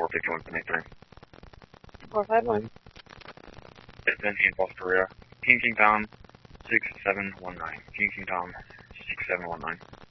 5173. 451. It's in Falls, Korea. King Tom 6719. King Tom 6719.